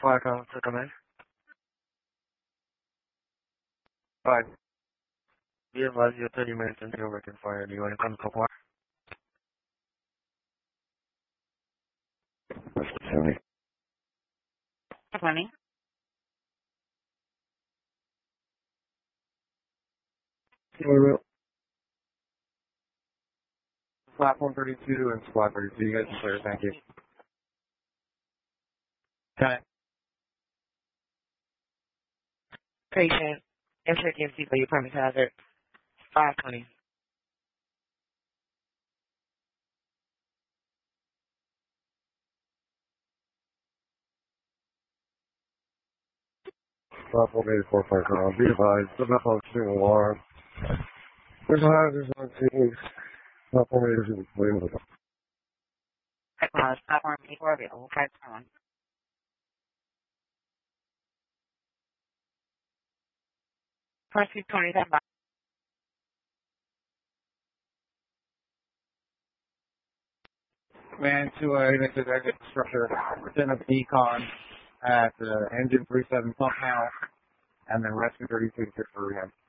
Welcome to come in. Alright, we advise you 30 minutes until you're working for you. Do you want to come to work? Sorry. Money. Platform 32 and squad 32. You guys are clear. Thank you. Okay. Patient. Emergency for your permit hazard. 520. Platform 84 Park Road. Be advised, the malfunctioning alarm. There's a hazard on scene. Platform 82 is blamed. Platform 84 available. 521. Press 220. That box. Man, to exit exit structure within a beacon at engine 37 pump house, and then rescue 32 for rehab.